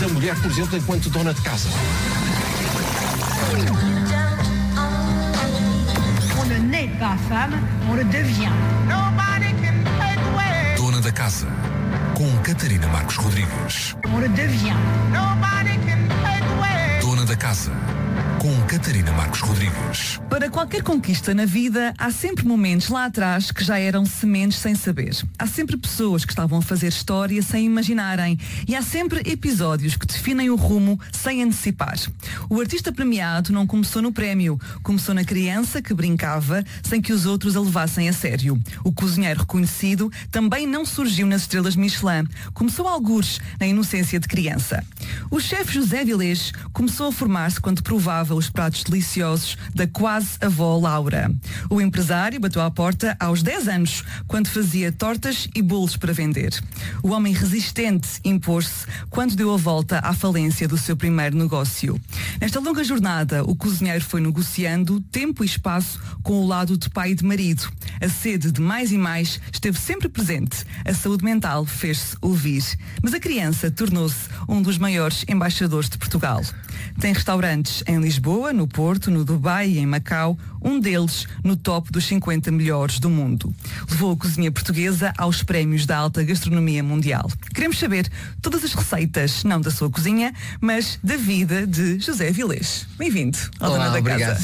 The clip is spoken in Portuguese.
da mulher, por exemplo, enquanto dona de casa. On ne naît pas femme, on le devient. Dona da Casa, com Catarina Marcos Rodrigues. On le devient. Dona da Casa, com Catarina Marcos Rodrigues. Para qualquer conquista na vida, há sempre momentos lá atrás que já eram sementes sem saber. Há sempre pessoas que estavam a fazer história sem imaginarem. E há sempre episódios que definem o rumo sem antecipar. O artista premiado não começou no prémio. Começou na criança que brincava sem que os outros a levassem a sério. O cozinheiro reconhecido também não surgiu nas estrelas Michelin. Começou algures na inocência de criança. O chefe José Vilés começou a formar-se quando provava os pratos deliciosos da quase avó Laura. O empresário bateu à porta aos 10 anos, quando fazia tortas e bolos para vender. O homem resistente impôs-se quando deu a volta à falência do seu primeiro negócio. Nesta longa jornada, o cozinheiro foi negociando tempo e espaço com o lado de pai e de marido. A sede de mais e mais esteve sempre presente. A saúde mental fez-se ouvir. Mas a criança tornou-se um dos maiores embaixadores de Portugal. Tem restaurantes em Lisboa, no Porto, no Dubai e em Macau, um deles no top dos 50 melhores do mundo. Levou a cozinha portuguesa aos prémios da alta gastronomia mundial. Queremos saber todas as receitas, não da sua cozinha, mas da vida de José Vilés. Bem-vindo ao Dona da Casa.